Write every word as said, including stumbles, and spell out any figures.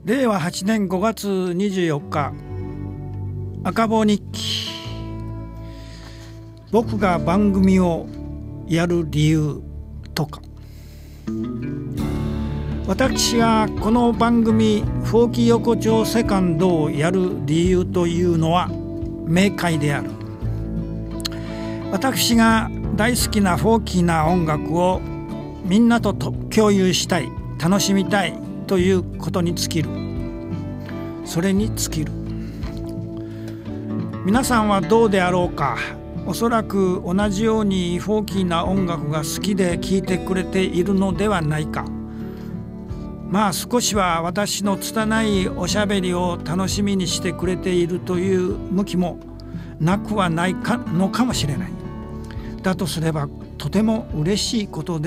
れいわはちねんごがつにじゅうよっか、赤坊日記。僕が番組をやる理由とか。私がこの番組フォーキー横丁セカンドをやる理由というのは明快である。私が大好きなフォーキーな音楽をみんなと共有したい、楽しみたいということに尽きる。それに尽きる。皆さんはどうであろうか。おそらく同じようにフォーキーな音楽が好きで聴いてくれているのではないか。まあ少しは私の拙いおしゃべりを楽しみにしてくれているという向きもなくはないかのかもしれない。だとすればとても嬉しいことで